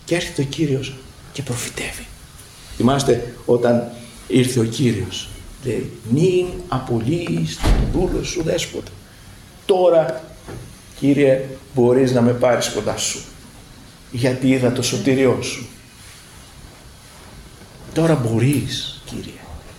Και έρχεται ο Κύριος και προφητεύει. Θυμάστε όταν ήρθε ο Κύριος, λέει, νυν απολύεις τον δούλο σου δέσποτα. Τώρα, Κύριε, μπορείς να με πάρεις κοντά σου, γιατί είδα το σωτήριό σου. Τώρα μπορείς, Κύριε.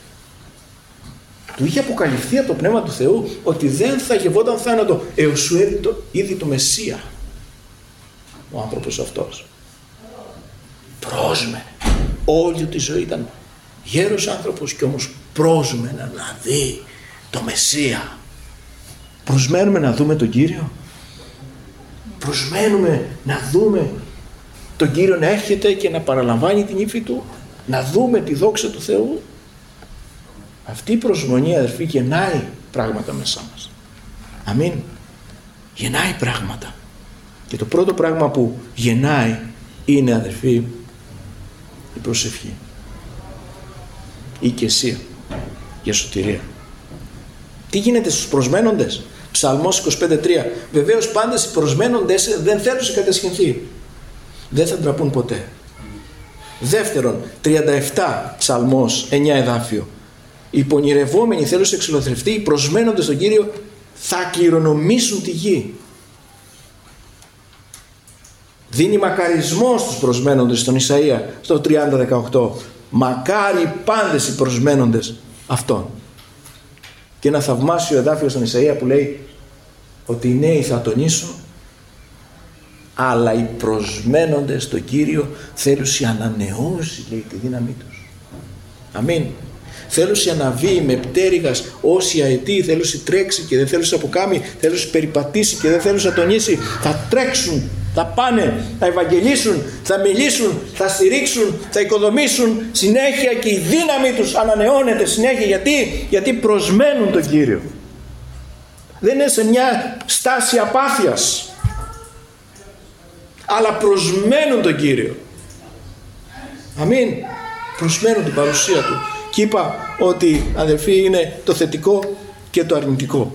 Του είχε αποκαλυφθεί από το Πνεύμα του Θεού ότι δεν θα γευόταν θάνατο έως σου είδη το Μεσσία. Ο άνθρωπος αυτός πρόσμενε. Όλη τη ζωή ήταν γέρος άνθρωπος και όμως πρόσμενε να δει το Μεσσία. Προσμένουμε να δούμε τον Κύριο. Προσμένουμε να δούμε τον Κύριο να έρχεται και να παραλαμβάνει την ύφη του. Να δούμε τη δόξα του Θεού. Αυτή η προσμονή, αδερφοί, γεννάει πράγματα μέσα μας. Αμήν. Γεννάει πράγματα. Και το πρώτο πράγμα που γεννάει είναι, αδερφοί, η προσευχή. Η οικεσία για σωτηρία. Τι γίνεται στους προσμένοντες? Ψαλμός 25:3. Βεβαίως πάντες οι προσμένοντες δεν θέλουν σε κατεσχυνθεί. Δεν θα ντραπούν ποτέ. Δεύτερον, 37 Ψαλμός, 9 εδάφιο. Οι πονηρευόμενοι θέλουν σε εξολοθρευτεί, οι προσμένοντες στον Κύριο θα κληρονομήσουν τη γη. Δίνει μακαρισμό στους προσμένοντες στον Ισαΐα, στο 30:18. Μακάρι πάντες οι προσμένοντες αυτών. Και ένα θαυμάσιο εδάφιο στον Ισαΐα που λέει ότι οι νέοι θα ατονίσουν, αλλά οι προσμένοντες στον Κύριο θέλουσι ανανεώσει, λέει, τη δύναμή τους. Αμήν. Θέλουσι αναβεί με πτέρυγας όσοι αετοί, θέλουσι τρέξει και δεν θέλουσι αποκάμει, θέλουσι περιπατήσει και δεν θέλουσι ατονίσει. Θα τρέξουν, θα πάνε, θα ευαγγελίσουν, θα μιλήσουν, θα στηρίξουν, θα οικοδομήσουν συνέχεια και η δύναμη τους ανανεώνεται συνέχεια. Γιατί προσμένουν τον Κύριο. Δεν είναι σε μια στάση απάθειας, αλλά προσμένουν τον Κύριο. Αμήν. Προσμένουν την παρουσία Του. Και είπα ότι, αδελφοί, είναι το θετικό και το αρνητικό.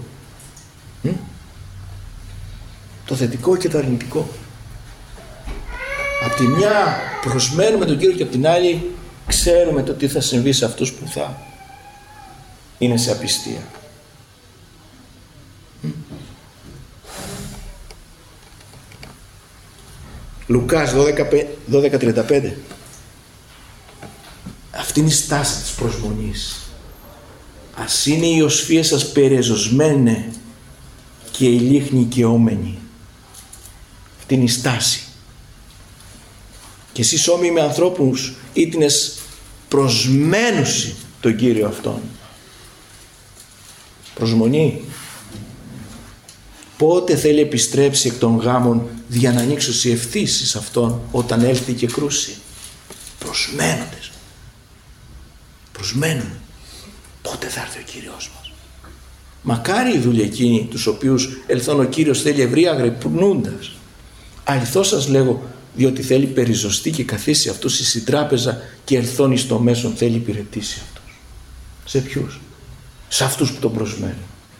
Το θετικό και το αρνητικό. Απ' τη μια προσμένουμε τον Κύριο και απ' την άλλη ξέρουμε το τι θα συμβεί σε αυτούς που θα είναι σε απιστία. Λουκάς 12:35. Αυτή είναι η στάση της προσμονής. Ας είναι οι οσφίες σας περεζωσμένε και η λίχνη οικειόμενη. Αυτή είναι η στάση. Και εσείς όμοιοι με ανθρώπους ήτινες προσμένουσι τον Κύριο αυτόν. Προσμονή. Πότε θέλει επιστρέψει εκ των γάμων για να ανοίξουν οι ευθύσεις αυτόν όταν έλθει και κρούσει? Προσμένοντες. Προσμένουν. Πότε θα έρθει ο Κύριος μας? Μακάρι οι δούλοι εκείνοι τους οποίους ελθόν ο Κύριος θέλει ευρεία αγρυπνούντας. Αληθώς σας λέγω, διότι θέλει περιζωστεί και καθίσει αυτούς εις την τράπεζα και ελθόν εις το μέσον θέλει υπηρετήσει αυτούς. Σε ποιους? Σε αυτούς που τον προσμένουν.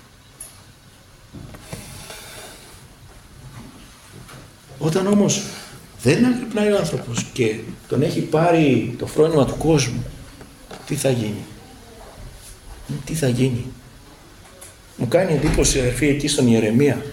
Όταν όμως δεν αγρυπνάει ο άνθρωπος και τον έχει πάρει το φρόνημα του κόσμου, τι θα γίνει? Τι θα γίνει? Μου κάνει εντύπωση, αδερφοί, εκεί στον Ιερεμία,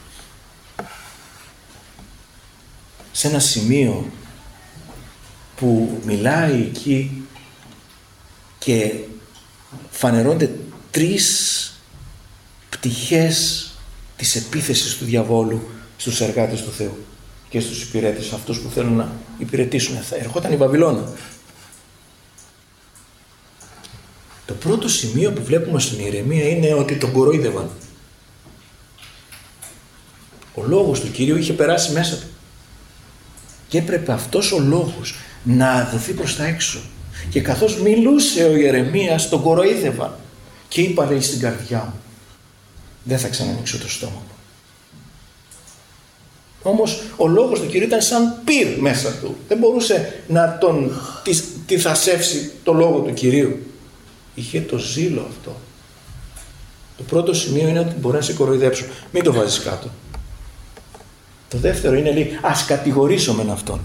σε ένα σημείο που μιλάει εκεί και φανερώνται τρεις πτυχές της επίθεσης του διαβόλου στους εργάτες του Θεού και στους υπηρέτες, αυτούς που θέλουν να υπηρετήσουν. Ερχόταν η Βαβυλώνα. Το πρώτο σημείο που βλέπουμε στην Ιερεμία είναι ότι τον κορόιδευαν. Ο λόγος του Κυρίου είχε περάσει μέσα του και έπρεπε αυτός ο λόγος να δοθεί προς τα έξω. Και καθώς μιλούσε ο Ιερεμίας, τον κοροϊδεύαν και είπα, λέει, στην καρδιά μου, δεν θα ξανανοίξω το στόμα μου. Όμως ο λόγος του Κυρίου ήταν σαν πυρ μέσα του. Δεν μπορούσε να τον τυθασεύσει το λόγο του Κυρίου. Είχε το ζήλο αυτό. Το πρώτο σημείο είναι ότι μπορεί να σε κοροϊδέψω. Μην το βάζεις κάτω. Το δεύτερο είναι, λέει, ας κατηγορήσω μεν αυτόν.